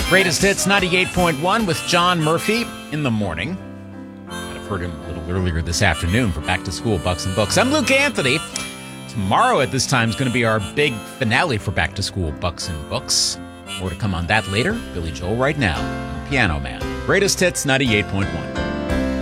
Greatest Hits 98.1 with John Murphy in the morning. I've heard him a little earlier this afternoon for Back to School Bucks and Books. I'm Luke Anthony. Tomorrow at this time is going to be our big finale for Back to School Bucks and Books. More to come on that later. Billy Joel right now, Piano Man. Greatest Hits 98.1.